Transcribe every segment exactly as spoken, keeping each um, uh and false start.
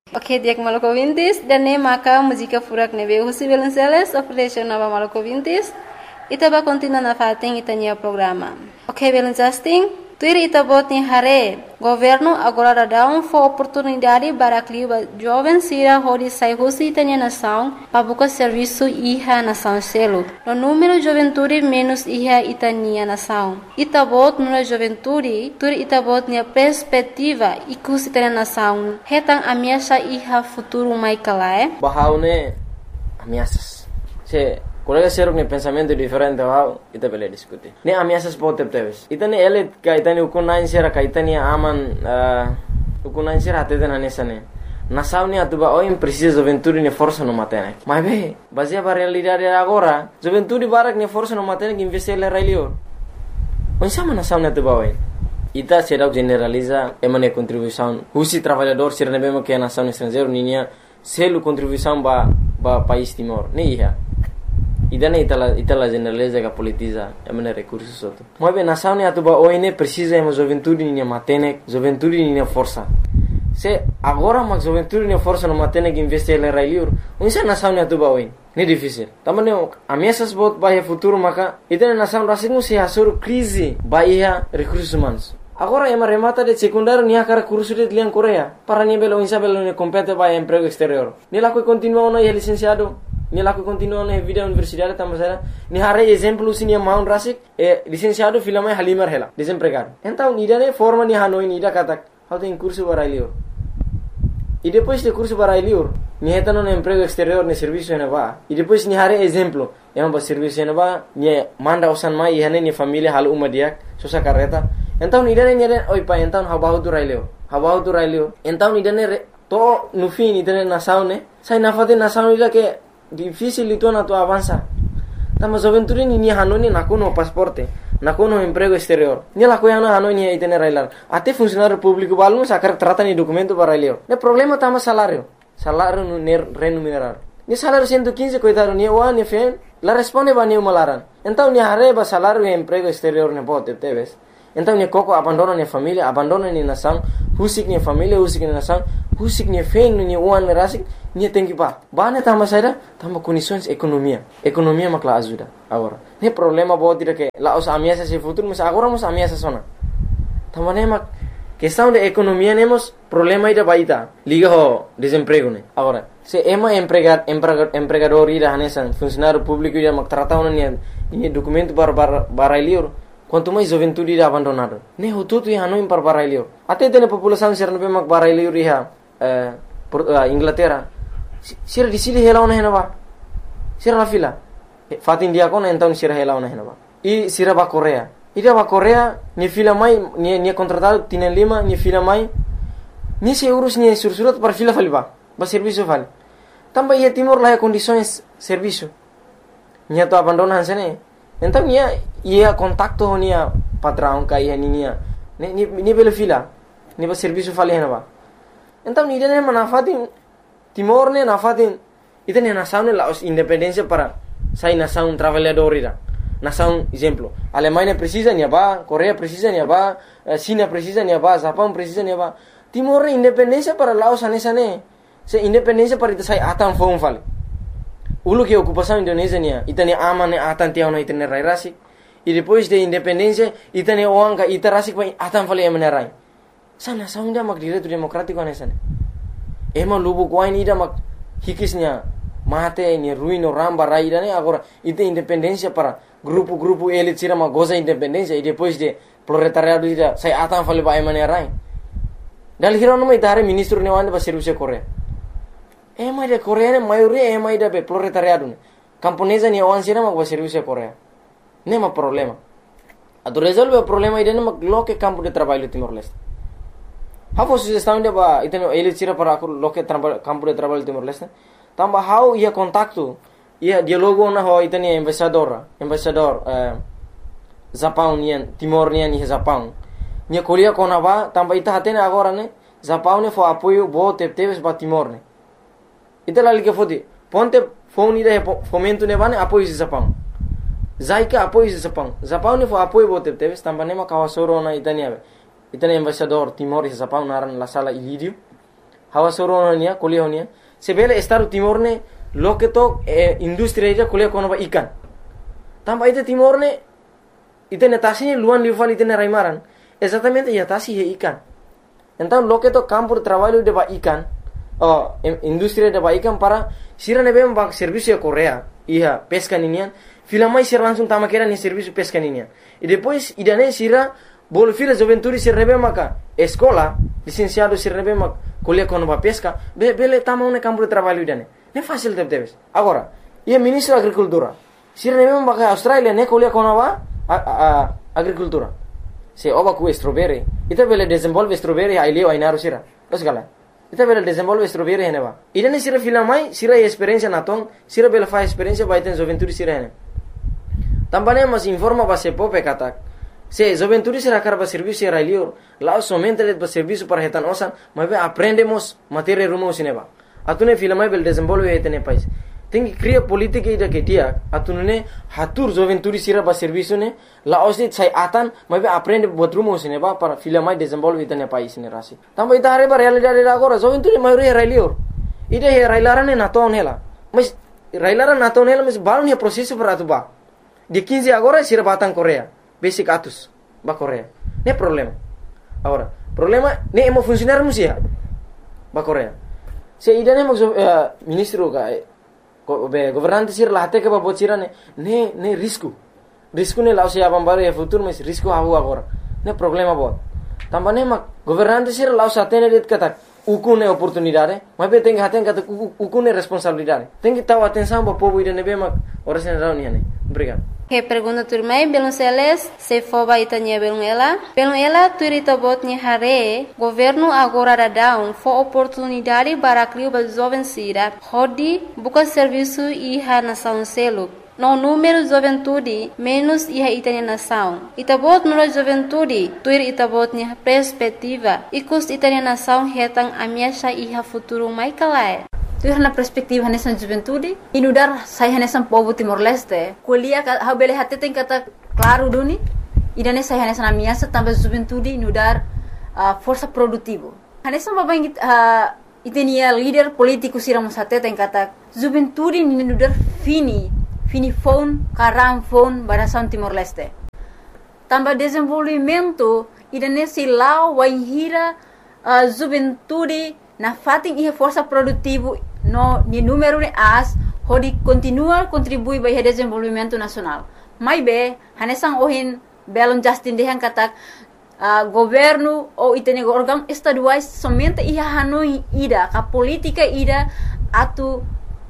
Ok, dia que maluco vintis, dan ne maka música furak ne veio José Belenceles, ofereceu nova maluco vintis, e taba continua na fating itania programa. Ok, Belencesting, tuir ita bot ni hare, governo agora dá um for oportunidade para clima jovem sira hodi sai José itania nação, para buscar serviço iha nação selo. No número juventude menos iha itania nação. Ita bot no juventude, tuir ita bot ni perspectiva ikus itania nação. Hetang ameaça iha futuro mai kalae. Bahaune ameaças. Se colega serok ne pensamento diferente wow ita bele diskuti ne ameaças pode teves ita ne ele ka ita ne ukunain sera ka ita ne aman ukunain sera ate na nesane na sauni atuba o precisa juventude ne força no matene mas be baseia para realidade agora juventude barak ne força no matene que investir le railio onde sama na sauni atuba o ita serok generaliza emane contribuição husi trabalhador sera ne bema que na sauni estrangeiro ninia selu contribuição ba ba país Timor ne ia idana itala itala generaliza que politiza emane recursos soto mas bem nação ne atuba oine precisa ema juventude ne matene juventude ne força se agora mas juventude ne força no matene que investir le railiur unsa nação ne atuba oine ne difícil tamane ameaças bot bahia futuro maka idana nação rasingu se asur crise bahia recursos humanos agora ema remata de secundário nia cara curso de lian Coreia para ni belo insa belo ne compete bahia emprego exterior ni la que continua no é licenciado ni laku continua na vida universidade tamasara ni hare exemplo sini maun rasik e licenciado filama halimar hela desempregado então ida ne forma ni hanoi ni ida katak how tem curso para elior e depois de curso para elior ni etano no emprego exterior ne serviço ne va e depois ni hare exemplo é um serviço ne va ni manda osan mai e hane ni família hal uma dia sosa carreta então ida ne ni oi pa então how about to railio how about to railio então ida ne to no fim ida ne nação ne sai na fate nação ida que difícil itu na tu avança tama juventude ni ni hanoni na kono pasporte na kono emprego exterior ni la koyana hanoni itene railar ate funcionário público balmo sacar trata ni documento para railio ne problema tama salário salário no remunerar ni salário cento e quinze coitado ni wa ni fen la responde ba ni malaran então ni arreba salário e emprego exterior ne bote teves então ni koko abandona ni família abandona ni nação husik ni família husik ni nação husik ni fen ni wan rasik ni tem que ba bane tama saida tama condições economia economia makla ajuda agora ne problema bote de que la os ameaças se futuro mas agora mos ameaças sona tama ne mak questão de economia nemos problema ida baita liga ho desemprego ne agora se ema empregar empregador ida hanesan funcionário público ida mak trata ona ni ni documento para para barailior quanto mais juventude ida abandonado ne ho tutu ya no impar barailior até tene população ser no mak barailior iha eh Inglaterra sira di sili hela ona henaba sira la fila fatin dia kona então sira hela ona henaba e sira ba Coreia ida ba Coreia ni fila mai ni ni contratado tiene lima ni fila mai ni se euros ni sursurat para fila faliba ba serviço vale tamba ia Timor lá condições serviço ni to abandonan sene então ia ia contacto nia patrão kai ni ni ni bela fila ni ba serviço vale henaba então ni dene manafatin Timor ne nafatin ita ne nação ne la independência para sai nação trabalhador ira nação exemplo Alemanha precisa ni ba Coreia precisa ni ba China precisa ni ba Japão precisa ni ba Timor ne independência para Laos anesa ne se independência para ita sai atan fon fale ulu que ocupação Indonésia ni ita ne aman ne atan tiao na ita ne rai rasik e depois de independência ita ne oanga ita rasik pa atan fale emane rai sana saunda mak direito democrático anesa ne ema lubu kwain ida mak hikisnya mate ni ruino ramba raida ne agora ite independência para grupo-grupo elit sira mak goza independência e depois de proletariado ida sai atan fale ba emane rai dal hiro no mai dare ministro ne wande ba serviço Coreia ema ida Coreia ne maioria ema ida be proletariado ne camponesa ni wan sira mak ba serviço Coreia ne ma problema a tu resolve o problema ida ne mak loke campo de trabalho Timor Leste how sugestão de ba iteno ele tira para loke campo de trabalho Timor Leste tamba how ia contacto ia dialogo na ho iteni embaixador embaixador eh, Japão nian Timor nian ni Japão nia kolia kona ba tamba ita hatene agora ne Japão ne fo apoio bo teves ba Timor ne ita la liga fodi ponte phone ida fomento ne bane apoio de Japão zaika apoio de Japão Japão ne fo apoio bo teves tamba ne ma kawasoro na itania itani embaixador Timor e Japão naran la sala Ilírio hawa soro nia kuliah nia sebele Estado Timor ne loke to eh, industri aja kuliah kono ba ikan tamba ite Timor ne ite netasi luan liuvan ite raimaran exatamente ya tasi he ikan então loke to campo de trabalho de ba ikan oh industri de ba ikan para sira nebe ba serviço Korea iya pesca ninian filamai sira langsung tama kera ni serviço pesca ninian e depois idane sira bol fila juventude sira nebe maka escola licenciado sira nebe mak kuliah kono ba pesca be bele tama un campo de trabalho idane ne fácil de debes agora ia ministro agricultura sira nebe maka Australia ne kuliah kono ba a, a, agricultura se oba ku strawberry ita bele desenvolve strawberry ai leo ai naru sira terus gala ita bele desenvolve strawberry hene ba idane sira filamai sira experiência naton sira bele fa experiência ba iten juventude sira hene tambane mas informa ba se pope katak se juventude sira karba serviço era leo lá somente le ba serviço para hetan osan mas aprendemos matéria rumo sineba atune filamai bele desenvolve iten país tem que criar política ida que dia atune hatur juventude sira ba serviço ne la osit sai atan mas aprende buat rumo sineba para filamai desenvolve iten país ne rasi tamba ita are ba realidade agora juventude maioria era leo ida he railarane naton hela mas railaran naton hela mas balon he processo para tu ba de quinze agora sira batang Korea basic atus ba Korea ne problema agora problema ne emo funcionar musia ba Korea se ida ne mo uh, ministro ka be governante sir la hate ke ba bocira ne ne ne risco risco ne la se abam bare e futuro mas risco havu agora ne problema bot tambane ma governante sir la sa tene det kata ukune oportunidade mas be tem haten kata ukune responsabilidade tem que taw atenção ba povo ida ne be ma ora sen reunião ne obrigado. Que pergunta turmai belum seles se foba itanya belum ela belum ela turita botnya hare governo agora da down for oportunidade para criar ba jovem sira hodi buka serviço iha nação selo no número juventude menos iha itanya nação itabot no juventude tuir itabotnya perspectiva ikus itanya nação hetang amiasha iha futuro mai kalai tu na perspektiva nessa juventude inudar sai nessa povo Timor-Leste kuliah ha bele hate tem kata claro duni idane sai nessa na minha também juventude inudar uh, força produtivo nessa babang uh, itenia líder político sira musate tem kata juventude inudar fini fini phone karam phone barasan Timor-Leste também desenvolvimento idane silau waihira uh, juventude na fating iha força produtivo no ni número de as hodi continua contribui para o desenvolvimento nacional mai be hanesang ohin belon justin dehan katak uh, governo ou itene órgão estaduais somente iha hanoi ida ka política ida atu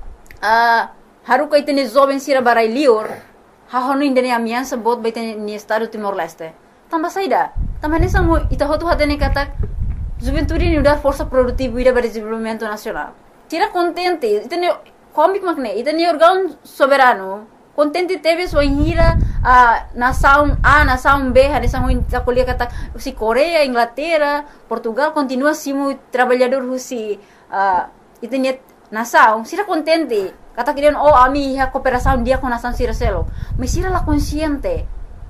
uh, haruka itene jovem sira barai lior ha honu indene amiansa bot baitene ni estado Timor-Leste tamba saida tamba hanesang ita hotu hatene katak juventude ni udar força produtiva ida para desenvolvimento nacional tira contente itene comic magne itene órgão soberano contente teve sua hira a nação A nação B hanesang ita kuliah kata si Korea Inglaterra Portugal continua simu trabalhador husi uh, itene nação sira contente kata kirian oh ami ha cooperação dia com nação sira selo mas sira la consciente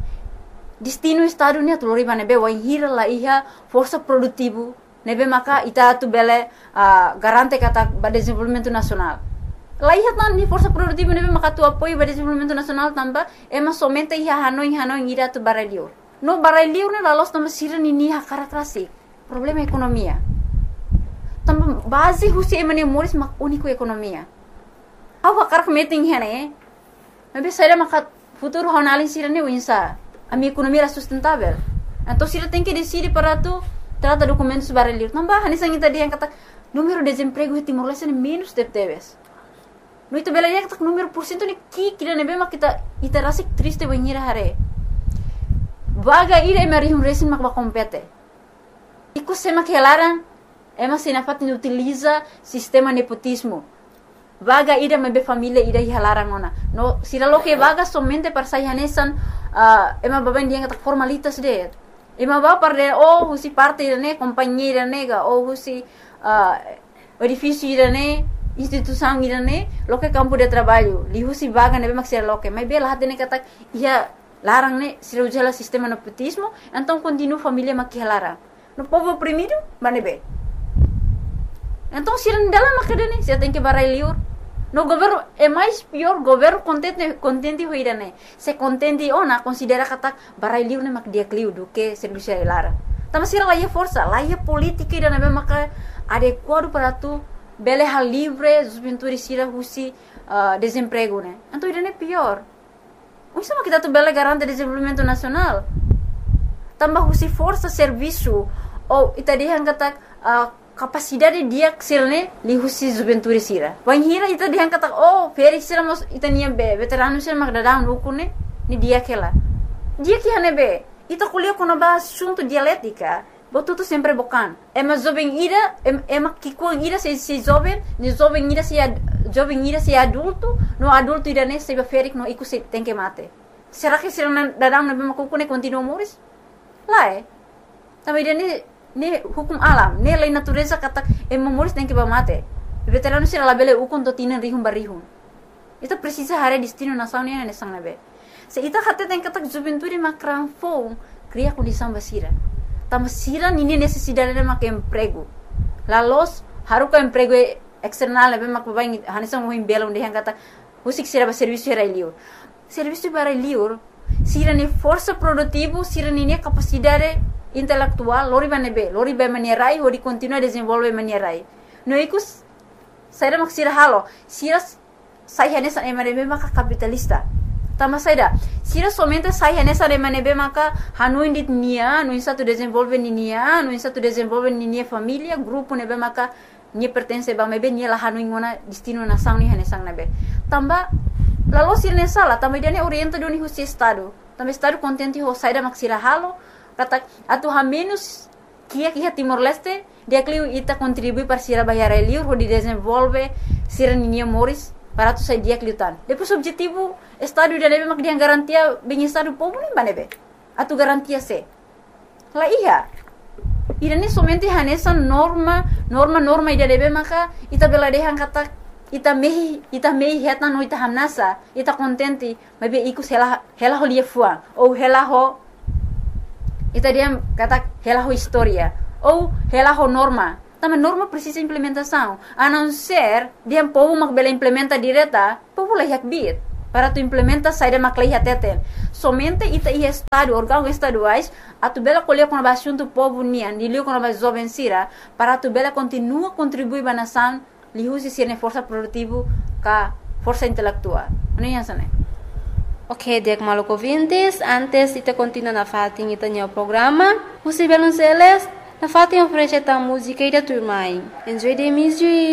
destino estado ni atulori banebe wa hira la iha força produtivo nebe maka ita tu bele uh, garante kata ba desenvolvimento nacional la iha tan ni força produtivo nebe maka tu apoio ba desenvolvimento nacional tamba ema somente iha hanoi hanoi ira tu barelio no barelio ne la los tamba sira ni ni ha karakrasi problema ekonomia tamba base husi emane moris mak unico ekonomia awa karak meeting hene nebe saira maka futuro honalin sira ni winsa a minha economia era sustentável. Então, se ele tem que decidir para tu trata documentos barulhos, não vai. Nessa gente dia kata número de desemprego em Timor-Leste é menos de teves. No itu bela dia kata número por cento ni ki kira nebe mak kita ita rasik triste banhira hare. Vaga ira emari um resin mak ba compete. Iku sema que elaran ema sinafat ni utiliza sistema nepotismo. Vaga ira mebe família ira hilaran ona. No sira lo que vaga somente para sayanesan uh, ema baben dia kata formalitas de. Ema ba par de oh husi parte ne companhia nega oh husi uh, edifício irane instituição irane lo que campo de trabalho li husi vaga nebe mak sira lo que mas bela hatene kata ia larang ne sira ujala sistema nepotismo então continua família mak hilaran. No povo oprimido banebe Então, se não dela macadane, você tem que barai liur. No governo é mais pior, governo contente contente hoira né. Se contente ona considera kata barai liur né mak dia kliu do que serviço lara. Tama sira lá força, lá é política e na maka adequado para tu bele hal livre, os pintores sira husi uh, desemprego né. Então isso é pior. O sama kita tu bele garante desenvolvimento nacional. Tambah husi força serviço ou itadihan kata uh, capacidade dia sirne li husi juventude sira. Wan hira ita dihan kata oh feri sira mos itania be veterano sira magdadang ukune ni dia kela. Dia que hane be ita kuliah kono ba assunto dialética. Botu tu sempre bokan. Ema jovem ira ema kikuang ira se se jovem, ni jovem ira se jovem ira se adulto, no adulto ira ne se ferik no iku se tem que mate. Será que sira dadang na be makukune continuo moris? Lá é. Também ini ni hukum alam, ni lei natureza kata emomoris tem que ba mate. Veterano sira labele ukon to tinan rihum barihum. Ita precisa hare destino nação ni ne sang nabe. Se ita hatte tem kata juventude makran fo cria condição basira. Tama sira nini necessidade de mak emprego. La los haruka emprego external nabe mak baing hanisang mo himbela onde han kata usik sira ba serviço era liur. Serviço para liur sira ni força produtivo, sira ni capacidade intelectual, lori banebe, lori ba manierai, hori continua desenvolve manierai. No ikus saira mak sira halo, sira sai hanesa emanebe maka capitalista. Tama saida, sira somente sai hanesa emanebe maka hanu indit nia, no insa tu desenvolve ni nia, no insa tu desenvolve ni nia família, grupo nebe maka ni pertence ba mebe ni la hanu ingona destino na sang ni hanesang nebe. Tamba lalu sira ne sala, tamba dia ne orienta do ni husi estado. Tamba estado contente ho saida mak sira halo. Kata atu ha menos kia kia Timor Leste dia kliu ita contribui para sira bayar liur ho di desenvolve sira ninia moris para tu sai dia kliutan. Depois objetivo estado dia nebe mak dia garantia bem estado povo nem banebe. Atu garantia se. La iya. Ira ni somente hanesa norma norma norma ida nebe maka ita bela dehan kata ita mehi ita mehi heta no ita hamnasa ita contente mabe iku hela hela ho lia fuang ou hela ho ita dia kata hela ho história ou hela ho norma. Também norma precisa implementação. A não ser dia povo mak bela implementa direta, povo lah yak bit. Para tu implementa saída mak lah teten. Somente ita i estado órgão estaduais a tu bela colher com a assunto povo nian, dilio com a jovem sira, para tu bela continua contribuir ba nação, li usi sirne força produtivo ka força intelectual. Ano yan sana? Ok, dek maluco ouvintes, antes de continuar na fatin ita o programa, o Sibelun Celeste, na fatin oferece a música e da turma. Enjoy the music.